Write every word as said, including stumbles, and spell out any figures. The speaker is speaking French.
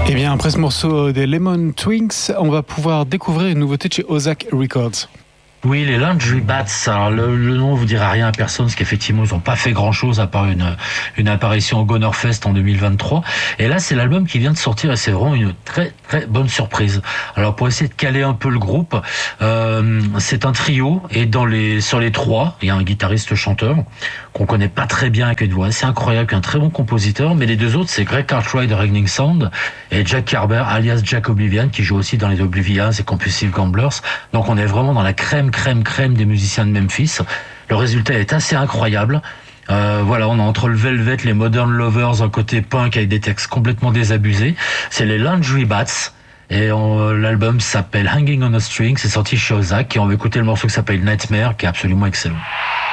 Et bien, après ce morceau des Lemon Twinks, on va pouvoir découvrir une nouveauté de chez Ozak Records. Oui, les Laundry Bats. Alors le, le nom vous dira rien à personne, parce qu'effectivement ils n'ont pas fait grand chose à part une une apparition au Gonerfest en deux mille vingt-trois. Et là c'est l'album qui vient de sortir et c'est vraiment une très très bonne surprise. Alors pour essayer de caler un peu le groupe, euh, c'est un trio et dans les sur les trois il y a un guitariste chanteur qu'on connaît pas très bien avec une voix assez incroyable, un très bon compositeur. Mais les deux autres c'est Greg Cartwright de Regning Sound et Jack Carber alias Jack Oblivion qui joue aussi dans les Oblivions et Compulsive Gamblers. Donc on est vraiment dans la crème crème crème des musiciens de Memphis. Le résultat est assez incroyable. Euh, voilà, on a entre le Velvet, les Modern Lovers, un côté punk avec des textes complètement désabusés. C'est les Laundry Bats. Et on, l'album s'appelle Hanging on a String. C'est sorti chez Ozak et on va écouter le morceau qui s'appelle Nightmare, qui est absolument excellent.